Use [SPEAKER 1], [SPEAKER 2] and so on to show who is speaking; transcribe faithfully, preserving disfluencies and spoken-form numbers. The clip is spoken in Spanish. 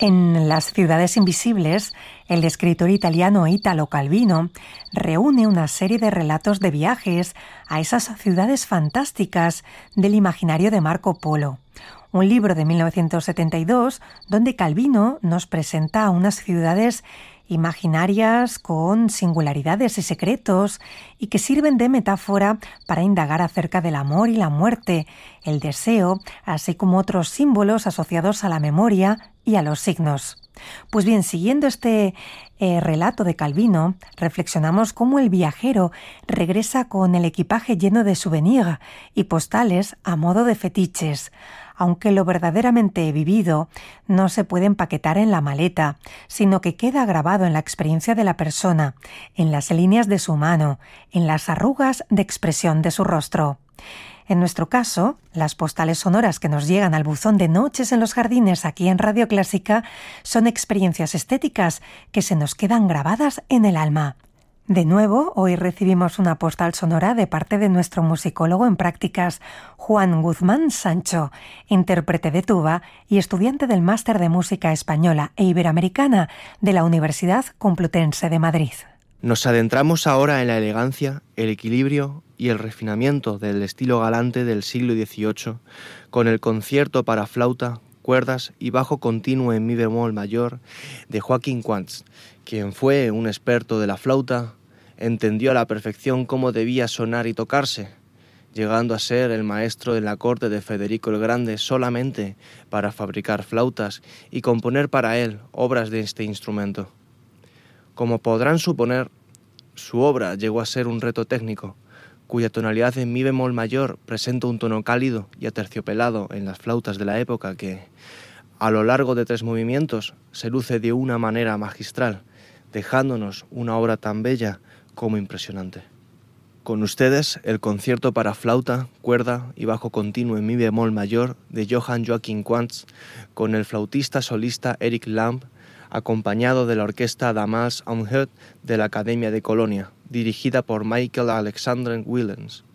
[SPEAKER 1] En Las ciudades invisibles, el escritor italiano Italo Calvino reúne una serie de relatos de viajes a esas ciudades fantásticas del imaginario de Marco Polo. Un libro de mil novecientos setenta y dos donde Calvino nos presenta unas ciudades imaginarias con singularidades y secretos y que sirven de metáfora para indagar acerca del amor y la muerte, el deseo, así como otros símbolos asociados a la memoria y a los signos. Pues bien, siguiendo este eh, relato de Calvino, reflexionamos cómo el viajero regresa con el equipaje lleno de souvenirs y postales a modo de fetiches. Aunque lo verdaderamente vivido no se puede empaquetar en la maleta, sino que queda grabado en la experiencia de la persona, en las líneas de su mano, en las arrugas de expresión de su rostro. En nuestro caso, las postales sonoras que nos llegan al buzón de Noches en los Jardines aquí en Radio Clásica son experiencias estéticas que se nos quedan grabadas en el alma. De nuevo, hoy recibimos una postal sonora de parte de nuestro musicólogo en prácticas, Juan Guzmán Sancho, intérprete de tuba y estudiante del Máster de Música Española e Iberoamericana de la Universidad Complutense de Madrid.
[SPEAKER 2] Nos adentramos ahora en la elegancia, el equilibrio y el refinamiento del estilo galante del siglo dieciocho con el concierto para flauta, cuerdas y bajo continuo en mi bemol mayor de Joaquín Quantz, quien fue un experto de la flauta, entendió a la perfección cómo debía sonar y tocarse, llegando a ser el maestro de la corte de Federico el Grande solamente para fabricar flautas y componer para él obras de este instrumento. Como podrán suponer, su obra llegó a ser un reto técnico, cuya tonalidad en mi bemol mayor presenta un tono cálido y aterciopelado en las flautas de la época que, a lo largo de tres movimientos, se luce de una manera magistral, dejándonos una obra tan bella como impresionante. Con ustedes, el concierto para flauta, cuerda y bajo continuo en mi bemol mayor de Johann Joachim Quantz, con el flautista solista Eric Lamb, acompañado de la orquesta Damals Unhört de la Academia de Colonia, dirigida por Michael Alexander Willens.